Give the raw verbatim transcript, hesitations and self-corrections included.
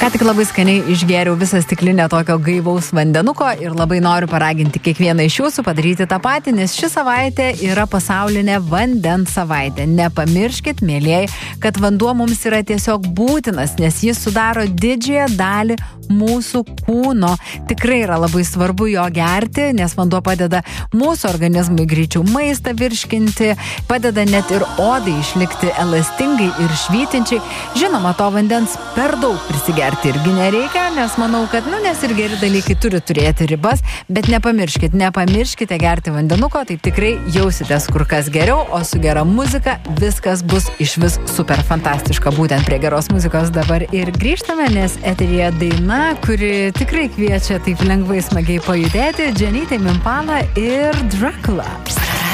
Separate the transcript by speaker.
Speaker 1: Ką tik labai skaniai išgėriau visą stiklinę tokio gaivaus vandenuko ir labai noriu paraginti kiekvieną iš jūsų padaryti tą patį, nes ši savaitė yra pasaulinė vandens savaitė. Nepamirškit, mėlieji, kad vanduo mums yra tiesiog būtinas, nes jis sudaro didžiąją dalį mūsų kūno. Tikrai yra labai svarbu jo gerti, nes vanduo padeda mūsų organizmui greičiau maistą virškinti, padeda net ir odai išlikti elastingai ir švytinčiai. Žinoma, to vandens per daug prisigerti irgi nereikia, nes manau, kad, nu, nes ir geri dalykai turi turėti ribas, bet nepamirškit, nepamirškite gerti vandenuko, taip tikrai jausitės kur kas geriau, o su gera muzika viskas bus iš vis super fantastiška. Būtent prie geros muzikos dabar ir grįžtame, nes eteryje daina, kuri tikrai kviečia taip lengvai smagiai pajudėti, Dženytė Mimpala ir Dracula.